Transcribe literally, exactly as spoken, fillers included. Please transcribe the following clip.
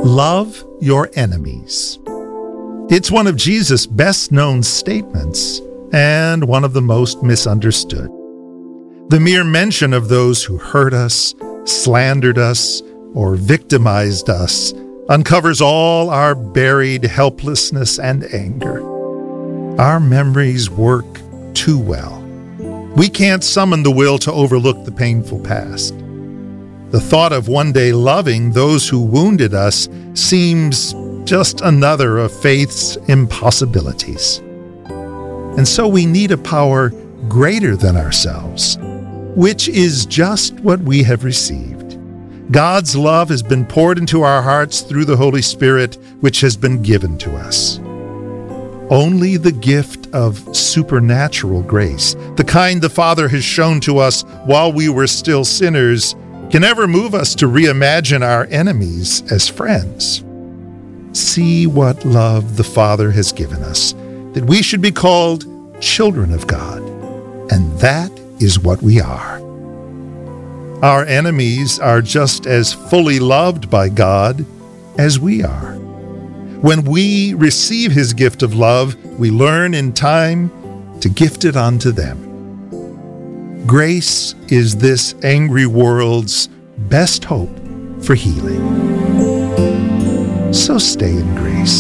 Love your enemies. It's one of Jesus' best-known statements and one of the most misunderstood. The mere mention of those who hurt us, slandered us, or victimized us uncovers all our buried helplessness and anger. Our memories work too well. We can't summon the will to overlook the painful past. The thought of one day loving those who wounded us seems just another of faith's impossibilities. And so we need a power greater than ourselves, which is just what we have received. God's love has been poured into our hearts through the Holy Spirit, which has been given to us. Only the gift of supernatural grace, the kind the Father has shown to us while we were still sinners, can ever move us to reimagine our enemies as friends. See what love the Father has given us, that we should be called children of God, and that is what we are. Our enemies are just as fully loved by God as we are. When we receive His gift of love, we learn in time to gift it unto them. Grace is this angry world's best hope for healing. So stay in grace.